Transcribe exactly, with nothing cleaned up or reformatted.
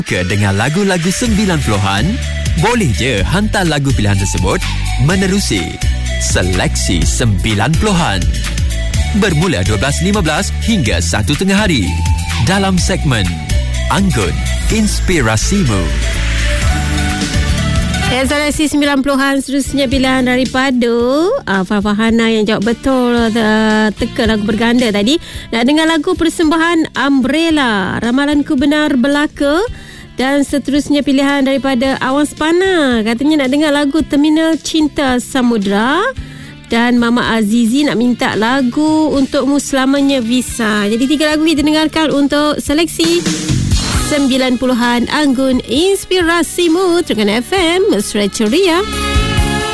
Ke dengan lagu-lagu sembilan puluhan? Boleh je hantar lagu pilihan tersebut menerusi Seleksi sembilan puluhan. Bermula dua belas lima belas hingga satu tengah hari dalam segmen Anggun Inspirasimu. Ya, seleksi sembilan puluhan seterusnya pilihan daripada uh, Farfahana yang jawab betul uh, teka lagu berganda tadi. Nak dengar lagu persembahan Umbrella, Ramalanku Benar Belaka. Dan seterusnya pilihan daripada Awan Sepana, katanya nak dengar lagu Terminal Cinta Samudra. Dan Mama Azizi nak minta lagu Untukmu Selamanya Visa. Jadi tiga lagu kita dengarkan untuk seleksi sembilan puluhan Anggun Inspirasimu Terengganu F M, Mesra Ceria.